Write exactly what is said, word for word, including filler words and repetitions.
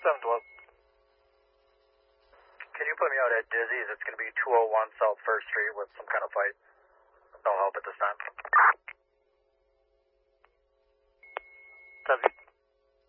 seven twelve. Can you put me out at Dizzy's? It's going to be two oh one South First Street with some kind of fight. No help at this time.